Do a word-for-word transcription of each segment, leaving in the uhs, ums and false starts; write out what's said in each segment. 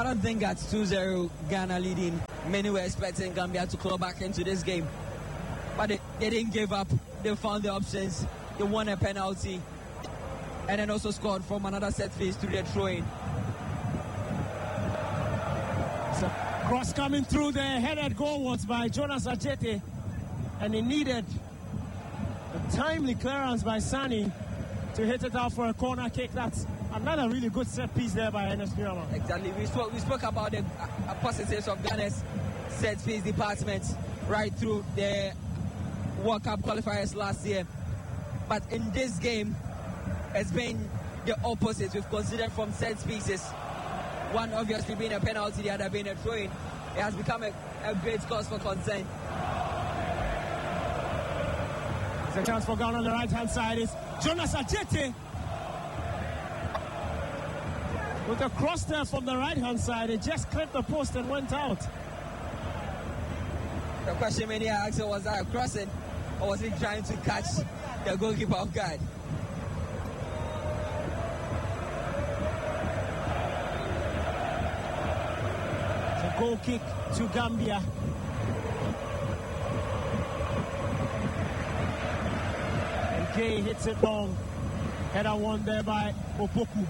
don't think at two zero Ghana leading, many were expecting Gambia to claw back into this game. But they, they didn't give up. They found the options. They won a penalty. And then also scored from another set piece to their throw-in. So, cross coming through the headed goalwards by Jonas Ajete. And he needed a timely clearance by Sani to hit it out for a corner kick. That's another really good set piece there by Ernest Nuamah. Exactly. We spoke, we spoke about the uh, positives of Ghana's set piece department right through the World Cup qualifiers last year. But in this game, it's been the opposite. We've considered from set pieces, one obviously being a penalty, the other being a throw-in. It has become a, a great cause for concern. It's a chance for Ghana on the right-hand side. Is Jonas Ajete with a cross there from the right-hand side. It just clipped the post and went out. The question many are asking, was that a crossing or was he trying to catch the goalkeeper off guard? It's a goal kick to Gambia. And Gay hits it long. Header won there by Opoku.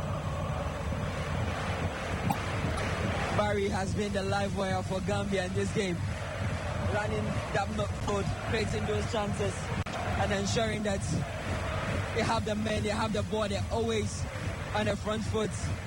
Barry has been the live wire for Gambia in this game, running that midfield, creating those chances and ensuring that they have the men, they have the ball, they're always on the front foot.